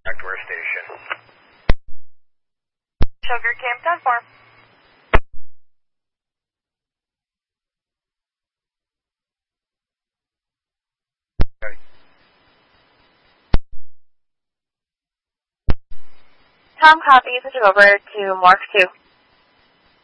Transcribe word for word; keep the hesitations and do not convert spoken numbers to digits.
back to our station. Sugar Camp ten four. Okay. Tom copy, switch it over to Mark two.